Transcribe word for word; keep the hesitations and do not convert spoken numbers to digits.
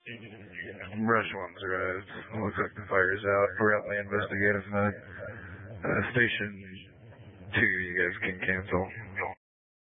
Rush one's arrived. Looks like the fire's out. We're out in the investigative mode. Uh, station two, you guys can cancel.